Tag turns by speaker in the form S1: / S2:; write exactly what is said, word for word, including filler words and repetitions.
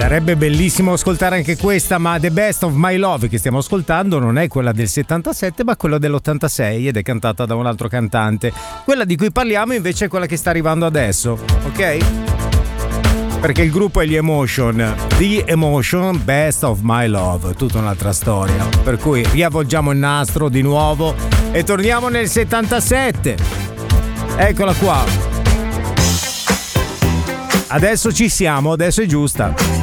S1: Sarebbe bellissimo ascoltare anche questa, ma The Best of My Love che stiamo ascoltando non è quella del settantasette ma quella dell'ottantasei ed è cantata da un altro cantante. Quella di cui parliamo invece è quella che sta arrivando adesso, ok? Perché il gruppo è gli Emotion. The Emotion, Best of My Love, tutta un'altra storia. Per cui riavvolgiamo il nastro di nuovo e torniamo nel settantasette. Eccola qua. Adesso ci siamo, adesso è giusta.